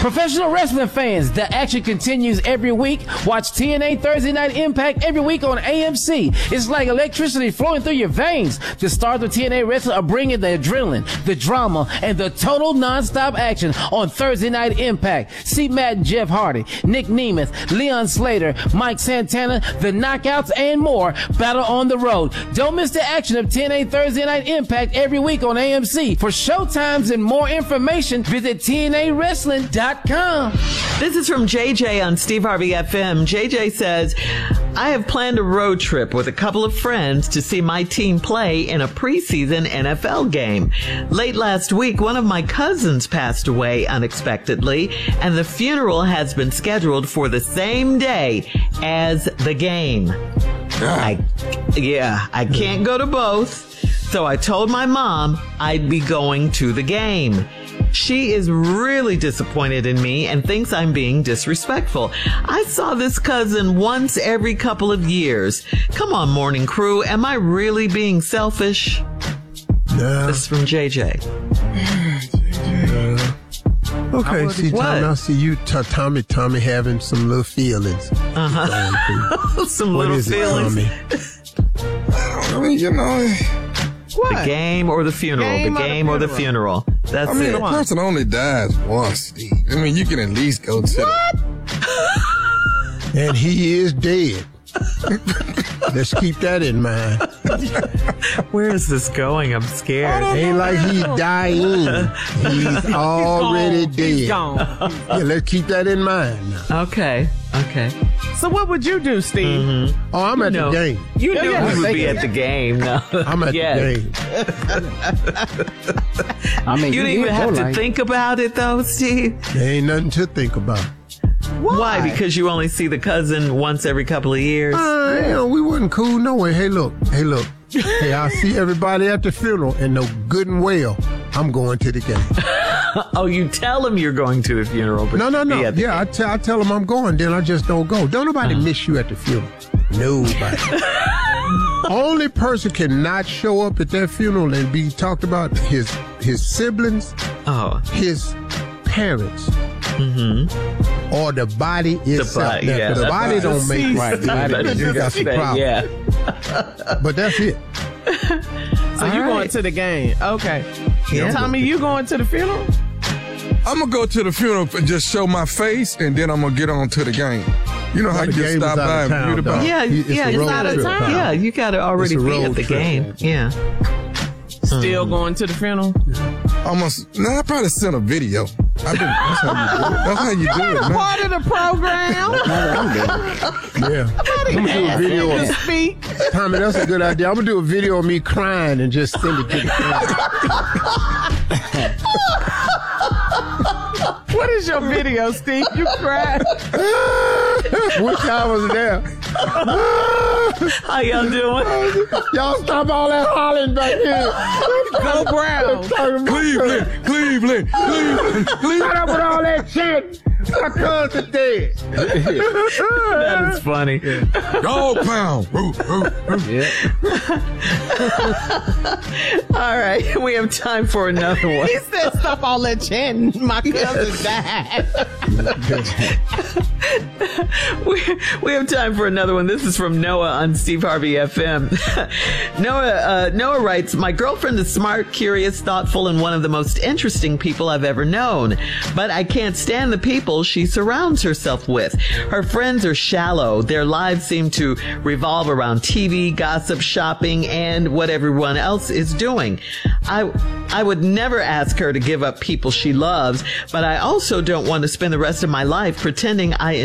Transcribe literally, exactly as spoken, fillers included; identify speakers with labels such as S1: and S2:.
S1: Professional wrestling fans, the action continues every week. Watch T N A Thursday Night Impact every week on A M C. It's like electricity flowing through your veins. The stars of T N A Wrestling are bringing the adrenaline, the drama, and the total non-stop action on Thursday Night Impact. See Matt and Jeff Hardy, Nick Nemeth, Leon Slater, Mike Santana, the Knockouts, and more battle on the road. Don't miss the action of T N A Thursday Night Impact every week on A M C. For showtimes and more information, visit T N A wrestling dot com.
S2: This is from J J on Steve Harvey F M. J J says, I have planned a road trip with a couple of friends to see my team play in a preseason N F L game. Late last week, one of my cousins passed away unexpectedly, and the funeral has been scheduled for the same day as the game. I, yeah, I can't go to both. So I told my mom I'd be going to the game. She is really disappointed in me and thinks I'm being disrespectful. I saw this cousin once every couple of years. Come on, morning crew. Am I really being selfish?
S3: No.
S2: This is from J J.
S3: Yeah. Okay, see, Tommy, I see you, t- Tommy, Tommy having some little feelings.
S2: Uh-huh. Some what little feelings.
S3: It,
S4: I mean, you know...
S2: What? The game or the funeral? Game the game or the funeral? Or the funeral. That's
S4: I mean,
S2: it.
S4: a person only dies once, Steve. I mean, you can at least go to
S3: what? The... And he is dead. Let's keep that in mind.
S2: Where is this going? I'm scared.
S3: Ain't like he's dying. He's already
S5: he's
S3: dead.
S5: He's gone.
S3: Yeah, let's keep that in mind now.
S2: Okay. Okay.
S5: So what would you do, Steve?
S2: Mm-hmm.
S3: Oh, I'm
S2: you
S3: at
S2: know,
S3: the game.
S2: You knew yeah, we would be at the game. No.
S3: I'm at
S2: yes.
S3: the game.
S1: I mean,
S2: you, you didn't even have to like... think about it, though, Steve.
S3: There ain't nothing to think about.
S2: Why? Why? Because you only see the cousin once every couple of years?
S3: Uh, yeah. You know, we wasn't cool. No way. Hey, look. Hey, look. Hey, I see everybody at the funeral, and no good and well, I'm going to the game.
S2: Oh, you tell them you're going to the funeral. But
S3: no, no, no. Yeah, I, t- I tell them I'm going, then I just don't go. Don't nobody uh-huh. miss you at the funeral. Nobody. Only person cannot show up at that funeral and be talked about his his siblings,
S2: oh,
S3: his parents,
S2: mm-hmm.
S3: or the body itself.
S2: The body,
S3: now,
S2: yeah,
S3: the body
S2: right.
S3: don't make right. The body, you got some problem.
S2: Yeah.
S3: But that's it.
S5: So you right. going to the game? Okay. Yeah. Tommy, you going to the funeral?
S4: I'm going to go to the funeral and just show my face, and then I'm going to get on to the game. You know well, how you just stop by and view the ball?
S2: Yeah,
S3: it's
S2: yeah, it's out of town. Yeah, you got to already be at the
S3: trip.
S2: game. Yeah.
S5: Still
S2: um,
S5: going to the funeral?
S4: Almost. No, I probably sent a video. I been, that's how you do it. That's how you do it, man.
S5: Part of the program.
S3: Yeah. I'm going to do a video of me. Tommy, that's a good idea. I'm going to do a video of me crying and just send it to the camera.
S5: What is your video, Steve? You cried.
S3: Wish I was there.
S2: How y'all doing?
S3: Y'all stop all that hollering back here.
S5: Go Browns.
S4: Cleveland, Cleveland, Cleveland, Cleveland.
S3: Shut up with all that shit. My cousin dead.
S2: That is funny.
S4: Dog pound.
S2: Yeah. All right, we have time for another one.
S5: He said stop all that chanting. My cousin died.
S2: we, we have time for another one. This is from Noah on Steve Harvey F M. Noah, uh, Noah writes, my girlfriend is smart, curious, thoughtful, and one of the most interesting people I've ever known. But I can't stand the people she surrounds herself with. Her friends are shallow. Their lives seem to revolve around T V, gossip, shopping, and what everyone else is doing. I, I would never ask her to give up people she loves, but I also don't want to spend the rest of my life pretending I